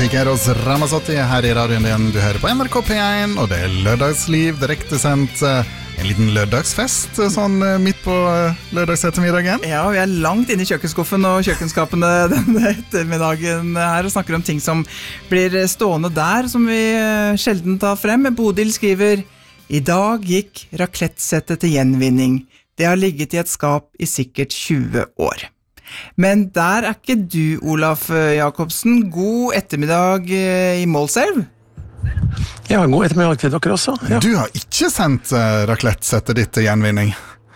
Trafikker hos Ramazotti her I radioen din. Du hører på NRK P1, og det lørdagsliv direktesendt. En liten lørdagsfest, sånn midt på lørdagsettermiddagen. Ja, vi langt inne I kjøkkenskuffen og kjøkkenskapene denne ettermiddagen her, og snakker om ting som blir stående der, som vi sjelden tar frem. Bodil skriver: I dag gikk raclette-settet til gjenvinning. Det har ligget I et skap I sikkert 20 år. Men der ikke du, Olaf Jacobsen. God ettermiddag I Målselv. Ja, god ettermiddag til dere også. Ja. Du har ikke sendt raclette-settet ditt til gjenvinning?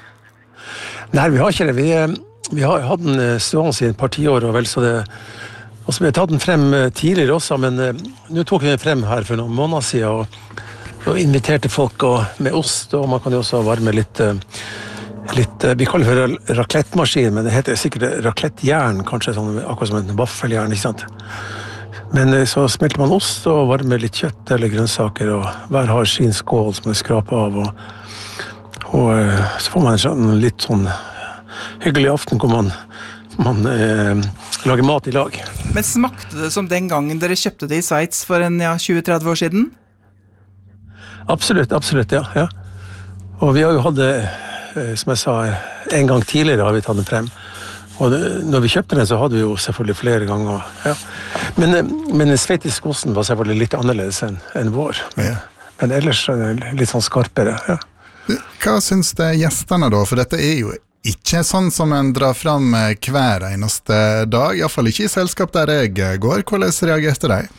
Nei, vi har ikke det. Vi har hatt den stående I et par tiår, og vel så det... Og så vi har tatt den frem tidligere også, men nå tok vi den frem her for noen måneder siden, og inviterte folk med ost, og man kan jo også varme litt, vi kaller det for raclette-maskin, men det heter sikkert raclette-jern, kanskje sånn, akkurat som en vaffeljern, ikke sant? Men så smelter man ost og varmer litt kjøtt eller grønnsaker, og hver har sin skål som man skraper av, og så får man en litt sånn hyggelig aften hvor man lager mat I lag. Men smakte det som den gangen dere kjøpte det I Sveits for 20-30 år siden? Absolutt, ja. Og vi har jo hatt det, som jeg sa, en gang tidligere har vi tatt den frem. Og når vi kjøpte den, så hadde vi jo selvfølgelig flere ganger. Ja. Men sveitisk osten var selvfølgelig litt annerledes enn vår. Ja. Men ellers litt sånn skarpere, ja. Hva synes det gjestene da? For dette jo ikke sånn som en drar fram hver eneste dag, I hvert fall ikke I selskap der jeg går. Hvordan reagerte de?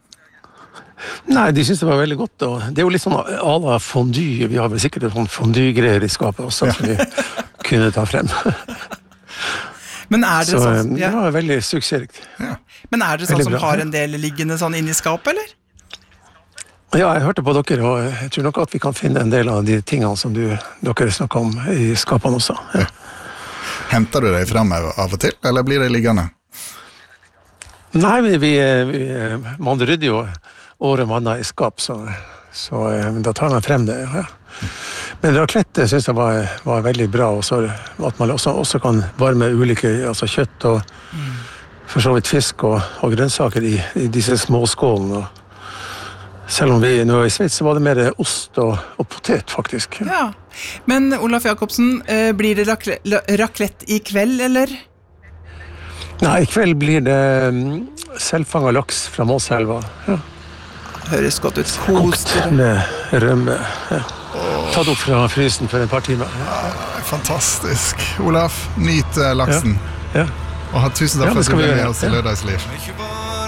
Nei, de synes det var veldig godt, og det jo litt sånn à la fondue. Vi har vel sikkert sånn fondue-greier I skapet også, som vi kunne ta frem. Men det så, sånn? Ja, det var veldig suksessrikt. Ja. Men det sånn som har en del liggende sånn inne I skapet, eller? Ja, jeg hørte på dere, og jeg tror nok at vi kan finne en del av de tingene som dere snakker om I skapene også. Ja. Henter du deg frem av og til, eller blir det liggende? Nei, man rydder jo året mann I skap, så da tar man frem det, ja. Men raclette synes jeg var veldig bra, og så at man også kan varme ulike, altså kjøtt og for så vidt fisk og grønnsaker I disse små skålene. Selv om vi nå I Sveits, så var det mer ost og potet, faktisk. Ja, men Olaf Jacobsen, blir det raclette I kveld, eller? Nei, I kveld blir det selvfanget laks fra Målselva, ja. Høres godt ut. Kokt med rømme, ja. Tatt opp fra frysen for et par timer. Ja, fantastisk. Olaf, nyt laksen. Ja. Og tusen takk for at du ble med oss I Lørdagsliv.